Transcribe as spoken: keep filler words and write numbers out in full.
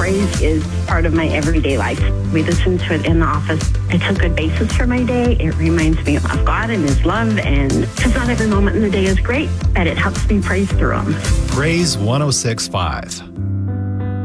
praise is part of my everyday life. We listen to it in the office. It's a good basis for my day. It reminds me of God and His love, and because not every moment in the day is great, but it helps me praise through them. Praise one oh six point five.